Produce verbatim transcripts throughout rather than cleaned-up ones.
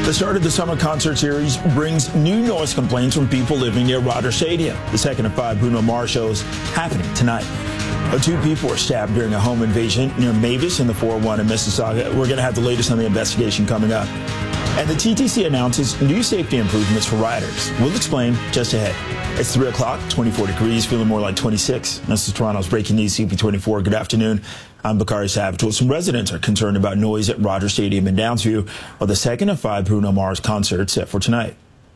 The start of the summer concert series brings new noise complaints from people living near Rogers Stadium. The second of five Bruno Mars shows happening tonight. Uh, two people were stabbed during a home invasion near Mavis in the four oh one in Mississauga. We're going to have the latest on the investigation coming up. And the T T C announces new safety improvements for riders. We'll explain just ahead. It's three o'clock, twenty-four degrees, feeling more like twenty-six. This is Toronto's Breaking News, C P twenty-four. Good afternoon. I'm Bakari Savage. Well, some residents are concerned about noise at Rogers Stadium in Downsview, while the second of five Bruno Mars concerts set for tonight.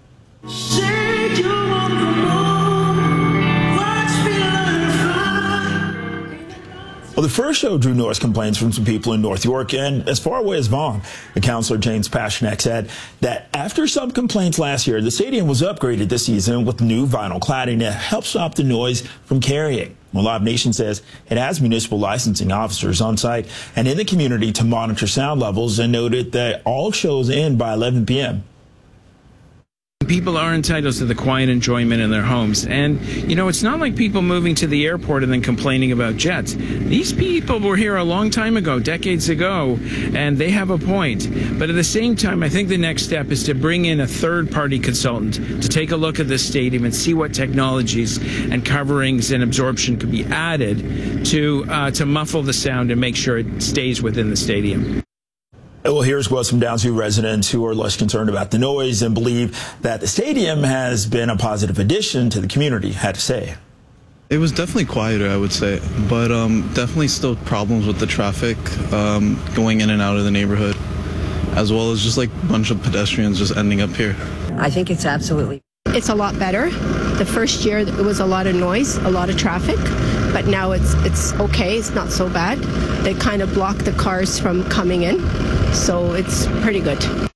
Well, the first show drew noise complaints from some people in North York and as far away as Vaughan. The councillor James Pasternak said that after some complaints last year, the stadium was upgraded this season with new vinyl cladding to help stop the noise from carrying. Well, Live Nation says it has municipal licensing officers on site and in the community to monitor sound levels, and noted that all shows end by eleven p m People are entitled to the quiet enjoyment in their homes. And, you know, it's not like people moving to the airport and then complaining about jets. These people were here a long time ago, decades ago, and they have a point. But at the same time, I think the next step is to bring in a third-party consultant to take a look at this stadium and see what technologies and coverings and absorption could be added to, uh, to muffle the sound and make sure it stays within the stadium. Well, here's what some Downsview residents who are less concerned about the noise and believe that the stadium has been a positive addition to the community had to say. It was definitely quieter, I would say, but um, definitely still problems with the traffic um, going in and out of the neighborhood, as well as just like a bunch of pedestrians just ending up here. I think it's absolutely. It's a lot better. The first year it was a lot of noise, a lot of traffic, but now it's it's okay. It's not so bad. They kind of block the cars from coming in, so it's pretty good.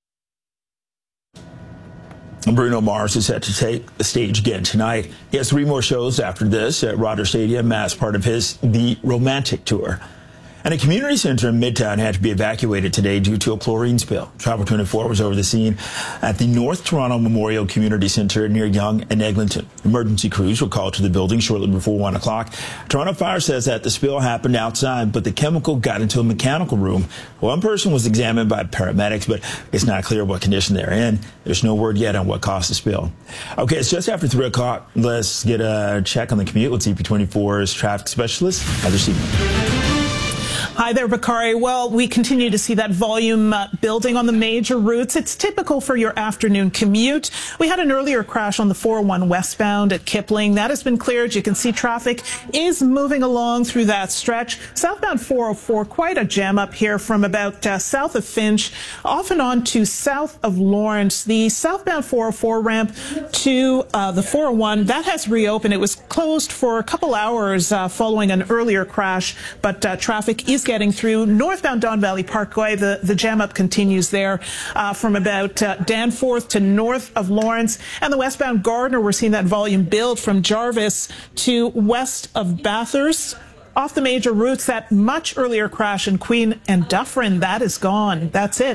Bruno Mars is set to take the stage again tonight. He has three more shows after this at Rogers Stadium as part of his The Romantic Tour. And a community center in Midtown had to be evacuated today due to a chlorine spill. Travel twenty-four was over the scene at the North Toronto Memorial Community Center near Yonge and Eglinton. Emergency crews were called to the building shortly before one o'clock. Toronto Fire says that the spill happened outside, but the chemical got into a mechanical room. One person was examined by paramedics, but it's not clear what condition they're in. There's no word yet on what caused the spill. Okay, it's just after three o'clock. Let's get a check on the commute with C P twenty-four's traffic specialist, Heather Seaman. Hi there, Bakari. Well, we continue to see that volume uh, building on the major routes. It's typical for your afternoon commute. We had an earlier crash on the four oh one westbound at Kipling. That has been cleared. You can see traffic is moving along through that stretch. Southbound four oh four, quite a jam up here from about uh, south of Finch, off and on to south of Lawrence. The southbound four oh four ramp to uh, the four oh one, that has reopened. It was closed for a couple hours uh, following an earlier crash, but uh, traffic is getting through. Northbound Don Valley Parkway, the, the jam up continues there uh, from about uh, Danforth to north of Lawrence. And the westbound Gardner, we're seeing that volume build from Jarvis to west of Bathurst. Off the major routes, that much earlier crash in Queen and Dufferin, that is gone. That's it.